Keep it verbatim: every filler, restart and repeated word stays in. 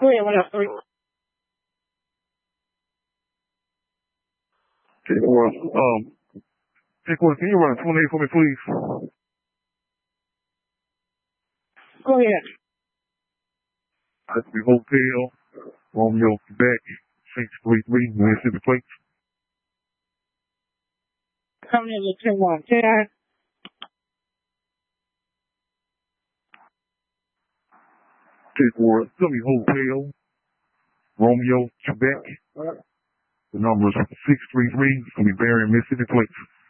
Go ahead, one three. Okay, well, um, take one, can you run twenty-eight for me, please? Go ahead. That's the Hotel, Romeo, Quebec, six three three, Mississippi Plates. Come in to ten one ten. Take for Philly Hotel, Romeo, Quebec. The number is six three three. It's going to be Barry, Mississippi Plates.